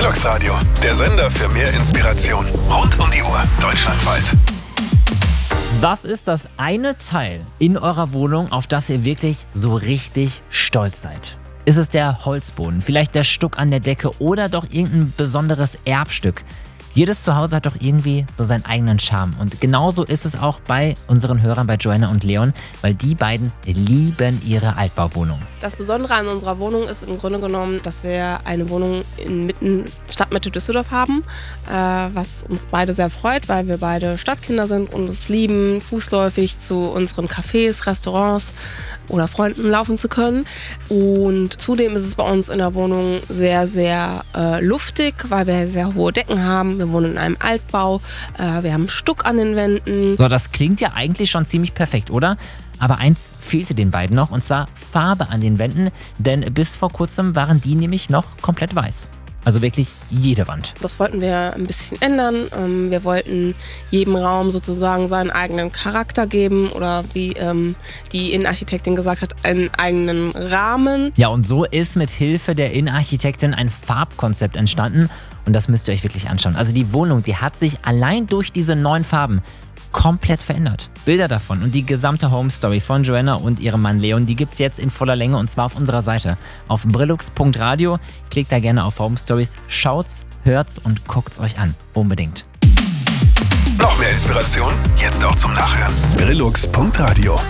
Brillux Radio, der Sender für mehr Inspiration. Rund um die Uhr, deutschlandweit. Was ist das eine Teil in eurer Wohnung, auf das ihr wirklich so richtig stolz seid? Ist es der Holzboden, vielleicht der Stuck an der Decke oder doch irgendein besonderes Erbstück? Jedes Zuhause hat doch irgendwie so seinen eigenen Charme. Und genauso ist es auch bei unseren Hörern, bei Joanna und Leon, weil die beiden lieben ihre Altbauwohnung. Das Besondere an unserer Wohnung ist im Grunde genommen, dass wir eine Wohnung inmitten Stadtmitte Düsseldorf haben, was uns beide sehr freut, weil wir beide Stadtkinder sind und es lieben, fußläufig zu unseren Cafés, Restaurants oder Freunden laufen zu können. Und zudem ist es bei uns in der Wohnung sehr, sehr luftig, weil wir sehr hohe Decken haben. Wir wohnen in einem Altbau, wir haben Stuck an den Wänden. So, das klingt ja eigentlich schon ziemlich perfekt, oder? Aber eins fehlte den beiden noch, und zwar Farbe an den Wänden, denn bis vor kurzem waren die nämlich noch komplett weiß. Also wirklich jede Wand. Das wollten wir ein bisschen ändern. Wir wollten jedem Raum sozusagen seinen eigenen Charakter geben oder wie die Innenarchitektin gesagt hat, einen eigenen Rahmen. Ja, und so ist mit Hilfe der Innenarchitektin ein Farbkonzept entstanden und das müsst ihr euch wirklich anschauen. Also die Wohnung, die hat sich allein durch diese neuen Farben komplett verändert. Bilder davon und die gesamte Home Story von Joanna und ihrem Mann Leon, die gibt's jetzt in voller Länge und zwar auf unserer Seite auf brillux.radio. Klickt da gerne auf Home Stories, schaut's, hört's und guckt's euch an. Unbedingt. Noch mehr Inspiration? Jetzt auch zum Nachhören. Brillux.radio